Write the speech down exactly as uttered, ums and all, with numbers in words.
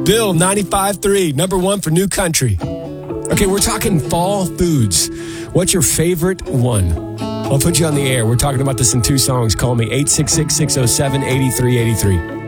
Bill, ninety-five three, number one for New Country. Okay, we're talking fall foods. What's your favorite one? I'll put you on the air. We're talking about this in two songs. Call me, eight six six, six oh seven, eight three eight three.